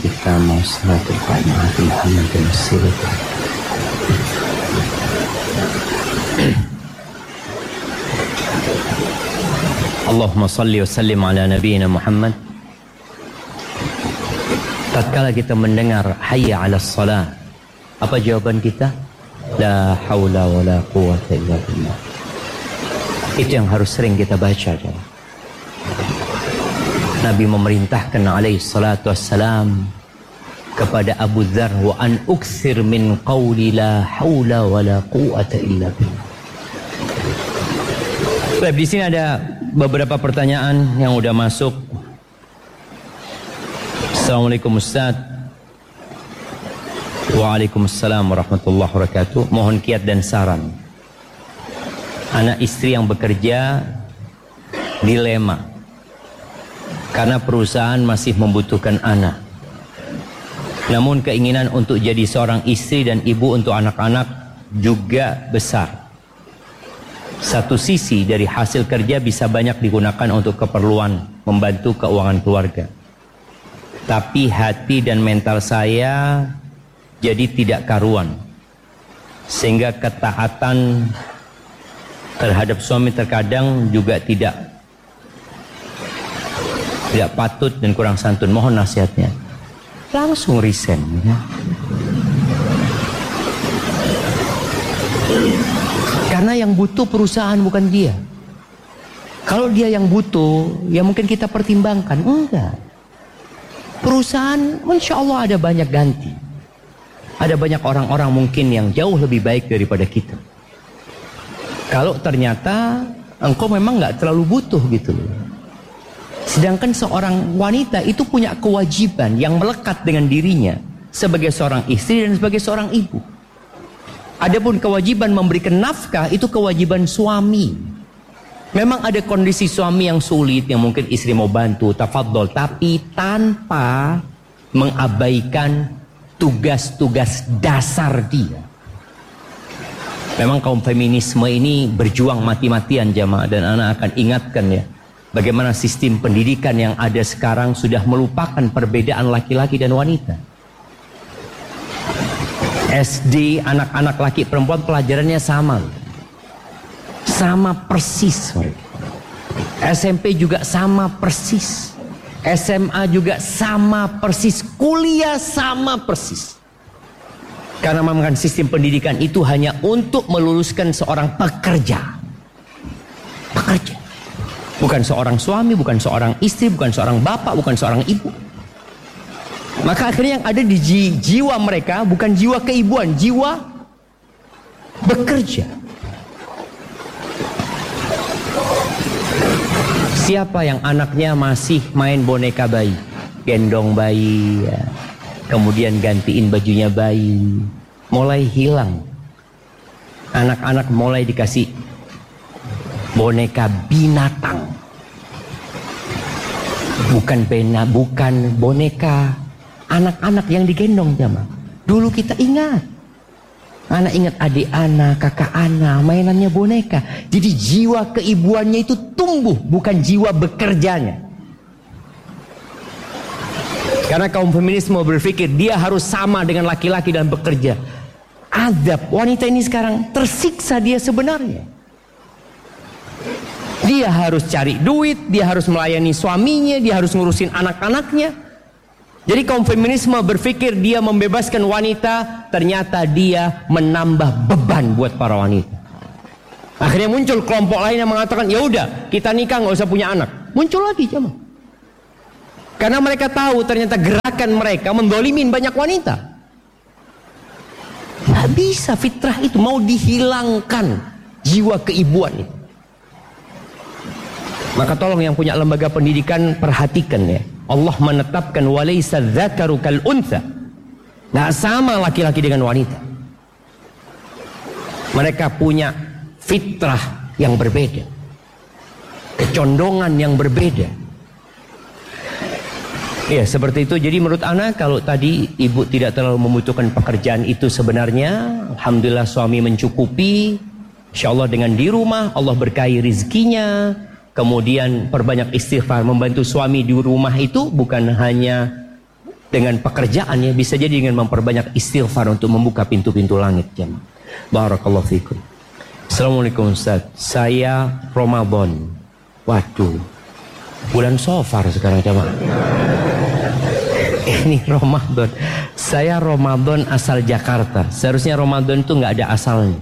kita mau salatul Fatihah di Mesir. Allahumma salli wa sallim ala nabiyyina Muhammad. Tatkala kita mendengar hayya 'alas salah, apa jawaban kita? La haula wa la quwwata illa billah. Itu yang harus sering kita baca. Nabi memerintahkan alaihi salatu wassalam kepada Abu Dzar, wa an uktsir min qawli la haula wa la quwwata illa billah. Baik, di sini ada beberapa pertanyaan yang udah masuk. Assalamualaikum Ustaz. Waalaikumsalam warahmatullahi wabarakatuh. Mohon kiat dan saran. Anak istri yang bekerja dilema karena perusahaan masih membutuhkan anak. Namun keinginan untuk jadi seorang istri dan ibu untuk anak-anak juga besar. Satu sisi dari hasil kerja bisa banyak digunakan untuk keperluan membantu keuangan keluarga. Tapi hati dan mental saya jadi tidak karuan. Sehingga ketaatan terhadap suami terkadang juga tidak patut dan kurang santun. Mohon nasihatnya. Langsung resign ya. Karena yang butuh perusahaan bukan dia. Kalau dia yang butuh, ya mungkin kita pertimbangkan. Enggak. Perusahaan insya Allah ada banyak ganti. Ada banyak orang-orang mungkin yang jauh lebih baik daripada kita. Kalau ternyata engkau memang gak terlalu butuh gitu loh. Sedangkan seorang wanita itu punya kewajiban yang melekat dengan dirinya sebagai seorang istri dan sebagai seorang ibu. Adapun kewajiban memberikan nafkah itu kewajiban suami. Memang ada kondisi suami yang sulit yang mungkin istri mau bantu, tafadhol, tapi tanpa mengabaikan tugas-tugas dasar dia. Memang kaum feminisme ini berjuang mati-matian jamaah, dan anak akan ingatkan ya, bagaimana sistem pendidikan yang ada sekarang sudah melupakan perbedaan laki-laki dan wanita. SD, anak-anak laki perempuan pelajarannya sama. Sama persis mereka. SMP juga sama persis. SMA juga sama persis. Kuliah sama persis. Karena memang sistem pendidikan itu hanya untuk meluluskan seorang pekerja. Pekerja. Bukan seorang suami, bukan seorang istri, bukan seorang bapak, bukan seorang ibu. Maka akhirnya yang ada di jiwa mereka bukan jiwa keibuan, jiwa bekerja. Siapa yang anaknya masih main boneka bayi, gendong bayi, ya. Kemudian gantiin bajunya bayi, mulai hilang. Anak-anak mulai dikasih boneka binatang, bukan boneka anak-anak yang digendong jamaah. Dulu kita ingat, anak ingat adik anak, kakak anak, mainannya boneka. Jadi jiwa keibuannya itu tumbuh, bukan jiwa bekerjanya. Karena kaum feminisme berpikir dia harus sama dengan laki-laki dalam bekerja. Azab wanita ini sekarang tersiksa dia sebenarnya. Dia harus cari duit, dia harus melayani suaminya, dia harus ngurusin anak-anaknya. Jadi kaum feminisme berpikir dia membebaskan wanita, ternyata dia menambah beban buat para wanita. Akhirnya muncul kelompok lain yang mengatakan, ya udah kita nikah nggak usah punya anak. Muncul lagi jemaah. Karena mereka tahu ternyata gerakan mereka mendolimin banyak wanita. Nggak bisa, fitrah itu mau dihilangkan jiwa keibuan itu. Maka tolong yang punya lembaga pendidikan perhatikan ya. Allah menetapkan walaysa dzakaru kal untha. Nggak sama laki-laki dengan wanita. Mereka punya fitrah yang berbeda, kecondongan yang berbeda. Ya seperti itu. Jadi menurut ana, kalau tadi ibu tidak terlalu membutuhkan pekerjaan itu sebenarnya, alhamdulillah suami mencukupi. Insyaallah dengan di rumah Allah berkahi rizkinya. Kemudian perbanyak istighfar, membantu suami di rumah itu bukan hanya dengan pekerjaannya, bisa jadi dengan memperbanyak istighfar untuk membuka pintu-pintu langit. Jemaah. Barakallahu fikum. Assalamualaikum Ustaz. Saya Ramadan. Waduh, bulan Safar sekarang jemaah. Ini Ramadan. Saya Ramadan asal Jakarta. Seharusnya Ramadan itu nggak ada asalnya.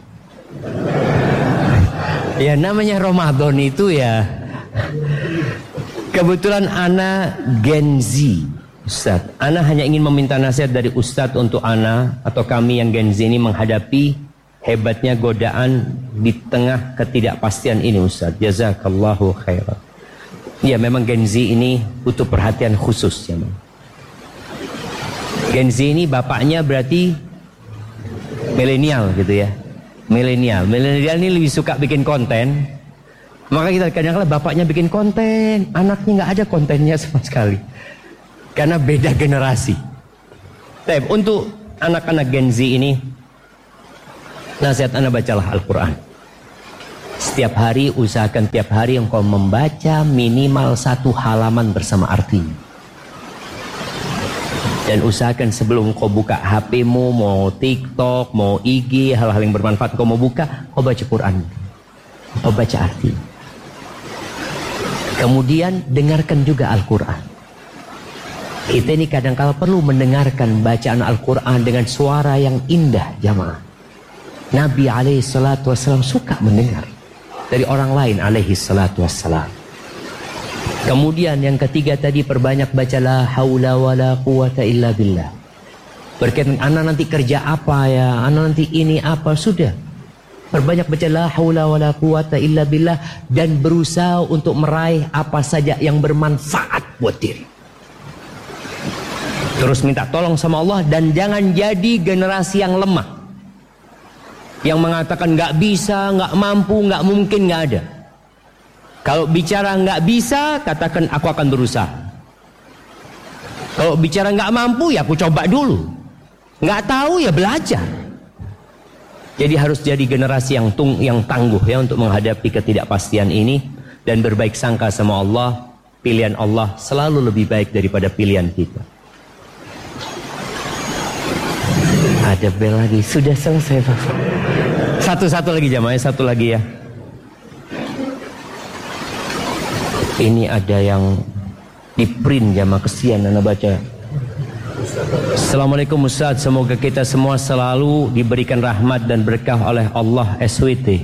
Ya namanya Ramadan itu ya. Kebetulan ana Gen Z, Ustaz. Ana hanya ingin meminta nasihat dari Ustaz untuk ana atau kami yang Gen Z ini menghadapi hebatnya godaan di tengah ketidakpastian ini, Ustaz. Jazakallahu khairan. Ya memang Gen Z ini butuh perhatian khusus ya. Gen Z ini bapaknya berarti milenial gitu ya. Milenial ini lebih suka bikin konten. Maka kita kadang-kadang bapaknya bikin konten, anaknya nggak ada kontennya sama sekali. Karena beda generasi. Tapi untuk anak-anak Gen Z ini, nasihat Anda bacalah Al-Quran. Setiap hari usahakan tiap hari engkau membaca minimal 1 halaman bersama artinya. Dan usahakan sebelum kau buka HP-mu, mau TikTok, mau IG, hal-hal yang bermanfaat kau mau buka, kau baca Quran. Kau baca arti. Kemudian dengarkan juga Al-Quran. Kita ini kadang-kala perlu mendengarkan bacaan Al-Quran dengan suara yang indah, jamaah. Nabi SAW suka mendengar dari orang lain SAW. Kemudian yang ketiga tadi, perbanyak baca la haula wala quwata illa billah. Berkaitan anak nanti kerja apa ya, anak nanti ini apa, sudah. Perbanyak baca la haula wala quwata illa billah dan berusaha untuk meraih apa saja yang bermanfaat buat diri. Terus minta tolong sama Allah dan jangan jadi generasi yang lemah. Yang mengatakan nggak bisa, nggak mampu, nggak mungkin, nggak ada. Kalau bicara nggak bisa, katakan aku akan berusaha. Kalau bicara nggak mampu, ya aku coba dulu. Nggak tahu ya belajar. Jadi harus jadi generasi yang tangguh ya untuk menghadapi ketidakpastian ini dan berbaik sangka sama Allah. Pilihan Allah selalu lebih baik daripada pilihan kita. Ada bel lagi, sudah selesai Pak. Satu lagi jamaah, satu lagi ya. Ini ada yang di print jamaah, kesian anak baca. Assalamualaikum Ustaz, semoga kita semua selalu diberikan rahmat dan berkah oleh Allah SWT.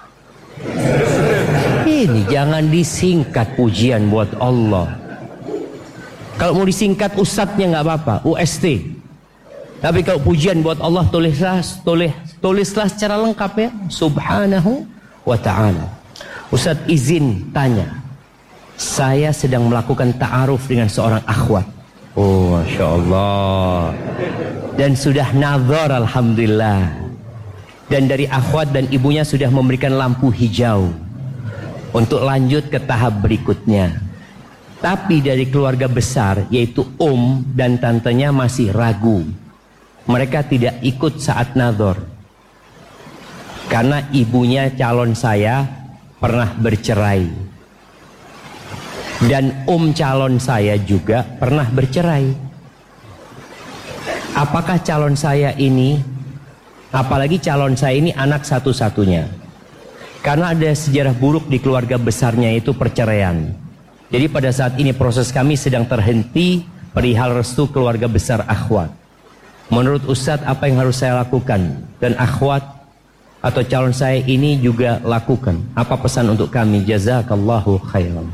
Ini jangan disingkat pujian buat Allah. Kalau mau disingkat Ustadznya nggak apa-apa, UST. Tapi kalau pujian buat Allah tulislah secara lengkap ya. Subhanahu wa ta'ala. Ustaz izin tanya. Saya sedang melakukan ta'aruf dengan seorang akhwat. Oh, Masya Allah. Dan sudah nazar, alhamdulillah. Dan dari akhwat dan ibunya sudah memberikan lampu hijau untuk lanjut ke tahap berikutnya. Tapi dari keluarga besar, yaitu dan tantenya masih ragu. Mereka tidak ikut saat nazar. Karena ibunya calon saya pernah bercerai. Dan calon saya juga pernah bercerai. Apakah calon saya ini, apalagi calon saya ini anak satu-satunya. Karena ada sejarah buruk di keluarga besarnya itu perceraian. Jadi pada saat ini proses kami sedang terhenti perihal restu keluarga besar akhwat. Menurut Ustadz apa yang harus saya lakukan? Dan akhwat atau calon saya ini juga lakukan. Apa pesan untuk kami? Jazakallahu khairan.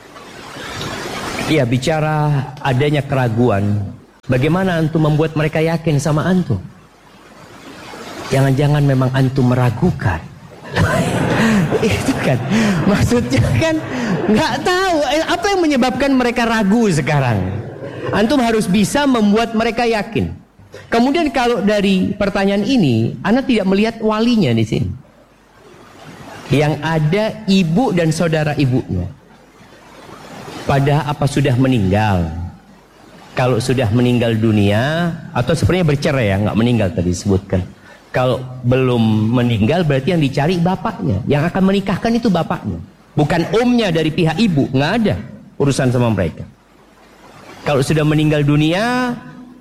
Ya, bicara adanya keraguan, bagaimana antum membuat mereka yakin sama antum? Jangan-jangan memang antum meragukan. Itu kan maksudnya kan nggak tahu apa yang menyebabkan mereka ragu sekarang. Antum harus bisa membuat mereka yakin. Kemudian kalau dari pertanyaan ini, Anda tidak melihat walinya di sini. Yang ada ibu dan saudara ibunya. Pada apa sudah meninggal? Kalau sudah meninggal dunia atau sebenarnya bercerai ya, nggak meninggal tadi disebutkan. Kalau belum meninggal berarti yang dicari bapaknya. Yang akan menikahkan itu bapaknya, bukan omnya dari pihak ibu. Nggak ada urusan sama mereka. Kalau sudah meninggal dunia,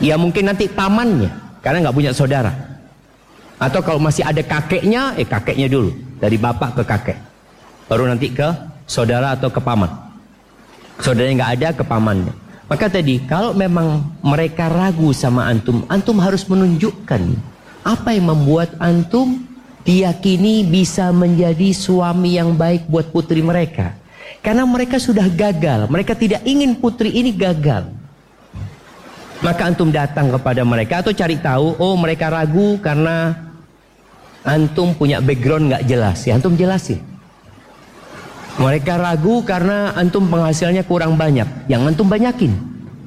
Ya mungkin nanti pamannya, karena nggak punya saudara. Atau kalau masih ada kakeknya, kakeknya dulu, dari bapak ke kakek, baru nanti ke saudara atau ke paman. Saudaranya nggak ada, ke pamannya. Maka tadi, kalau memang mereka ragu sama antum, antum harus menunjukkan apa yang membuat antum diyakini bisa menjadi suami yang baik buat putri mereka. Karena mereka sudah gagal, mereka tidak ingin putri ini gagal. Maka antum datang kepada mereka atau cari tahu, oh mereka ragu karena antum punya background nggak jelas, ya antum jelasin. Mereka ragu karena antum penghasilannya kurang banyak, yang antum banyakin.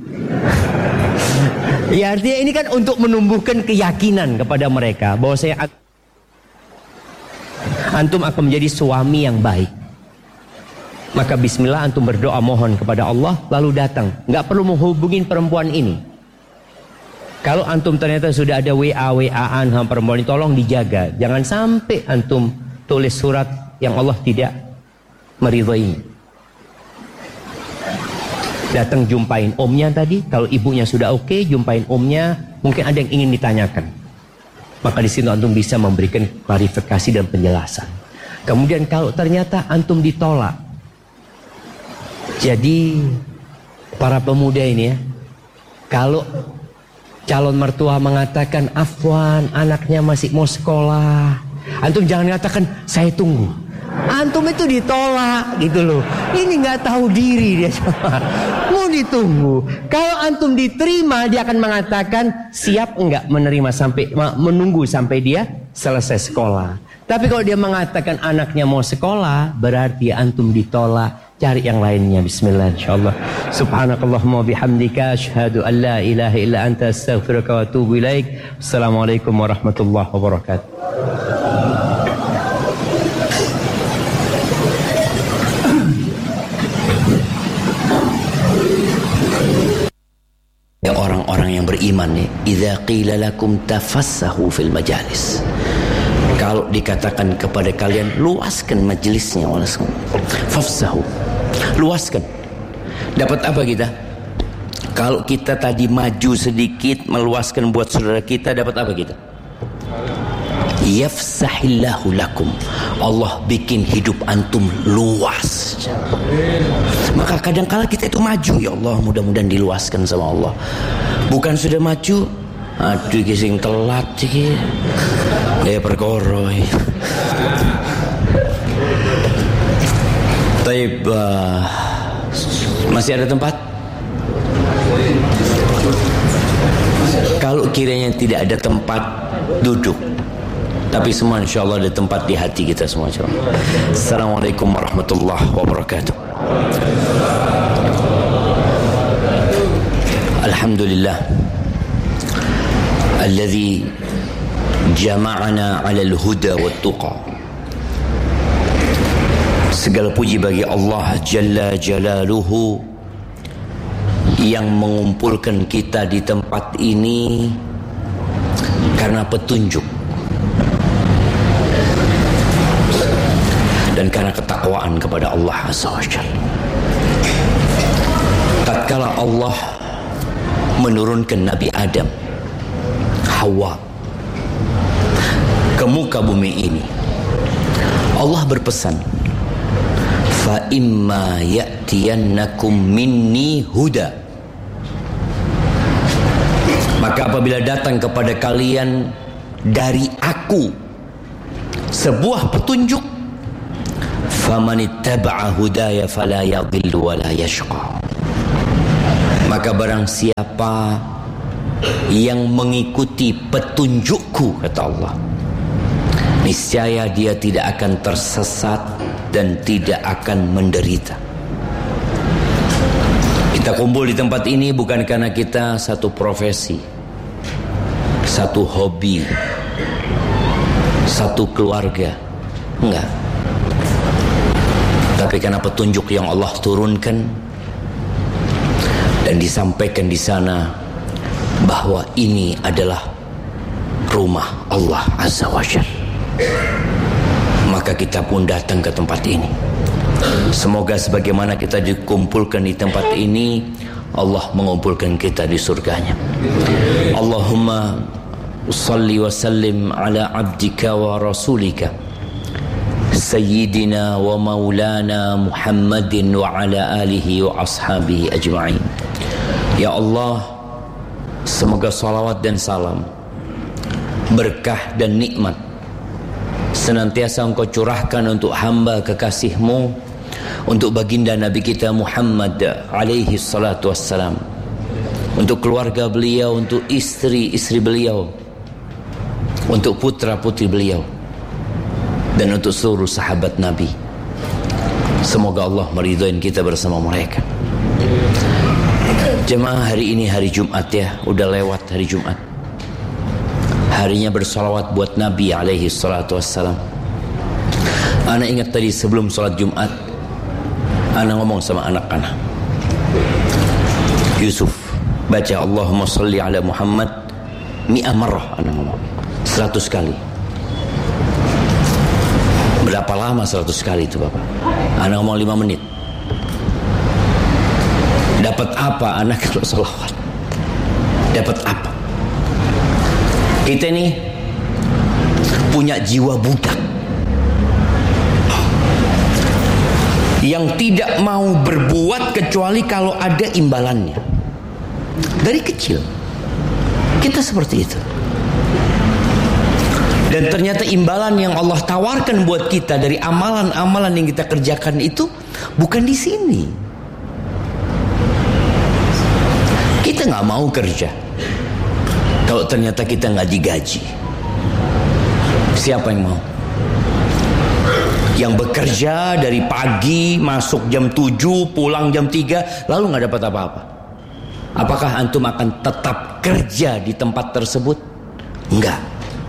Ya artinya ini kan untuk menumbuhkan keyakinan kepada mereka bahwa antum akan menjadi suami yang baik. Maka bismillah antum berdoa mohon kepada Allah, lalu datang. Nggak perlu menghubungin perempuan ini. Kalau antum ternyata sudah ada WA-WA-an sama perempuan ini, tolong dijaga. Jangan sampai antum tulis surat yang Allah tidak meridhai. Datang jumpain omnya tadi, kalau ibunya sudah oke, jumpain omnya, mungkin ada yang ingin ditanyakan. Maka di situ antum bisa memberikan klarifikasi dan penjelasan. Kemudian kalau ternyata antum ditolak, jadi para pemuda ini ya, kalau calon mertua mengatakan afwan anaknya masih mau sekolah, antum jangan katakan saya tunggu. Antum itu ditolak gitu loh. Ini nggak tahu diri dia sama. Mau ditunggu. Kalau antum diterima, dia akan mengatakan siap enggak menerima sampai menunggu sampai dia selesai sekolah. Tapi kalau dia mengatakan anaknya mau sekolah, berarti antum ditolak. Cari yang lainnya. Bismillah insyaallah. Subhanakallahumma bihamdika asyhadu an la ilaha illa anta astaghfiruka wa atubu ilaik. Assalamualaikum warahmatullahi wabarakatuh. Ya orang-orang yang beriman nih, idza qila lakum tafassahu fil majalis. Kalau dikatakan kepada kalian luaskan majelisnya, fafsahu, luaskan. Dapat apa kita? Kalau kita tadi maju sedikit meluaskan buat saudara kita, dapat apa kita? Yafsahillahu lakum, Allah bikin hidup antum luas. Maka kadang-kala kita itu maju, ya Allah mudah-mudahan diluaskan sama Allah. Bukan sudah maju, aduh kising telat sih, kayak perkoroi. Taib, masih ada tempat? Kalau kiranya tidak ada tempat, duduk. Tapi semua insyaAllah ada tempat di hati kita semua. Assalamualaikum warahmatullahi wabarakatuh. Alhamdulillah alladzi jama'ana 'alal huda wat tuqa. Segala puji bagi Allah Jalla Jalaluhu yang mengumpulkan kita di tempat ini karena petunjuk dan karena ketakwaan kepada Allah Azza wa Jalla. Tatkala Allah menurunkan Nabi Adam, Hawa ke muka bumi ini, Allah berpesan, fa imma ya'tiyannakum minni huda, maka apabila datang kepada kalian dari aku sebuah petunjuk, faman ittaba'a hudaya fala yadhillu wa la yashqa, maka barang siapa yang mengikuti petunjukku, kata Allah, niscaya dia tidak akan tersesat dan tidak akan menderita. Kita kumpul di tempat ini bukan karena kita satu profesi, satu hobi, satu keluarga, enggak. Tapi karena petunjuk yang Allah turunkan dan disampaikan di sana bahwa ini adalah rumah Allah Azza wa Jalla, maka kita pun datang ke tempat ini. Semoga sebagaimana kita dikumpulkan di tempat ini, Allah mengumpulkan kita di surganya. Allahumma salli wa sallim ala abdika wa rasulika Sayyidina wa maulana Muhammadin wa ala alihi wa ashabihi ajma'in. Ya Allah, semoga salawat dan salam, berkah dan nikmat senantiasa Engkau curahkan untuk hamba kekasih-Mu, untuk baginda Nabi kita Muhammad alaihi salatu wassalam, untuk keluarga beliau, untuk istri-istri beliau, untuk putra-putri beliau, dan untuk seluruh sahabat Nabi. Semoga Allah meridhoin kita bersama mereka. Jemaah, hari ini hari Jumat ya, udah lewat hari Jumat. Harinya bersolawat buat Nabi alaihi salatu wassalam. Ana ingat tadi sebelum sholat Jumat, ana ngomong sama anak-anak, Yusuf, baca Allahumma salli ala Muhammad 100 marrah, ana ngomong 100 kali. Berapa lama 100 kali itu Bapak? Anak ngomong 5 menit. Dapat apa anak kalau salawat? Dapat apa? Kita ini punya jiwa budak yang tidak mau berbuat kecuali kalau ada imbalannya. Dari kecil kita seperti itu. Dan ternyata imbalan yang Allah tawarkan buat kita dari amalan-amalan yang kita kerjakan itu bukan di sini. Kita nggak mau kerja kalau ternyata kita nggak digaji. Siapa yang mau? Yang bekerja dari pagi, masuk jam 7, pulang jam 3, lalu nggak dapat apa-apa. Apakah antum akan tetap kerja di tempat tersebut? Enggak.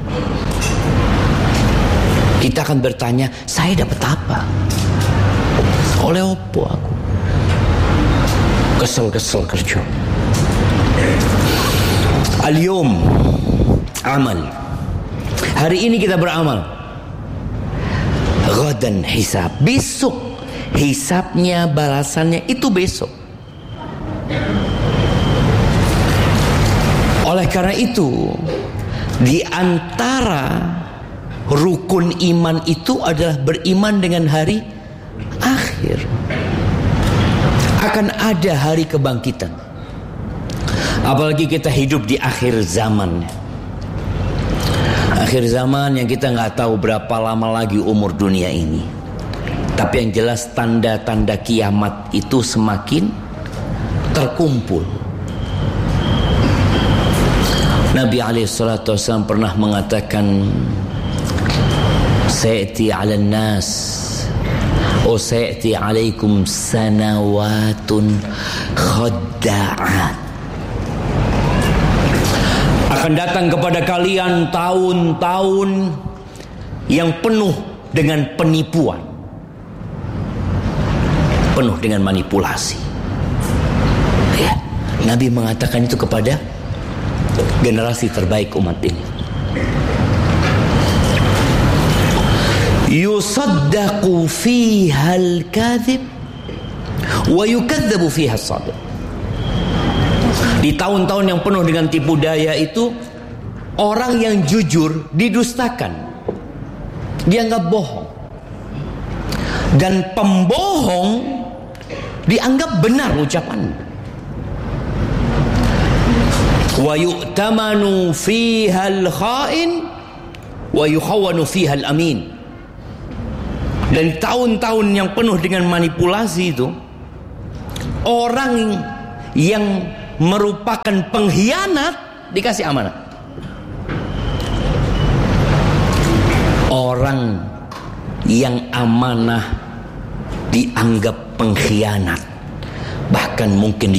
Kita akan bertanya, saya dapat apa? Oleh opo aku? Kesel-kesel kerja. Al-yawm amal. Hari ini kita beramal. Ghadan hisab. Besok hisabnya, balasannya itu besok. Oleh karena itu, di antara rukun iman itu adalah beriman dengan hari akhir. Akan ada hari kebangkitan. Apalagi kita hidup di akhir zaman. Akhir zaman yang kita nggak tahu berapa lama lagi umur dunia ini. Tapi yang jelas tanda-tanda kiamat itu semakin terkumpul. Nabi SAW pernah mengatakan, Sayati 'alan nas o sayati 'alaikum sanawatun khadda'at. Akan datang kepada kalian tahun-tahun yang penuh dengan penipuan, penuh dengan manipulasi. Ya, Nabi mengatakan itu kepada generasi terbaik umat ini. Yusaddaqu fiha al-kadhib wa yukadzabu fiha as-sadiq. Di tahun-tahun yang penuh dengan tipu daya itu, orang yang jujur didustakan, dianggap bohong, dan pembohong dianggap benar ucapannya. Wa yu'tamanu fiha al-kha'in wa yukhawwanu fiha al-amin. Dan tahun-tahun yang penuh dengan manipulasi itu, orang yang merupakan pengkhianat dikasih amanah. Orang yang amanah dianggap pengkhianat, bahkan mungkin